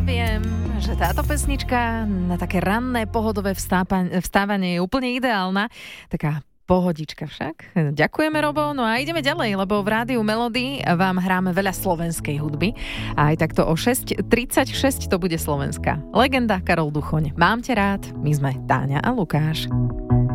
viem, že táto pesnička na také ranné pohodové vstávanie je úplne ideálna. Taká pohodička však. Ďakujeme, Robo. No a ideme ďalej, lebo v Rádiu Melody vám hráme veľa slovenskej hudby. A aj takto o 6:36 to bude slovenská legenda Karol Duchoň. Mám ťa rád, my sme Táňa a Lukáš.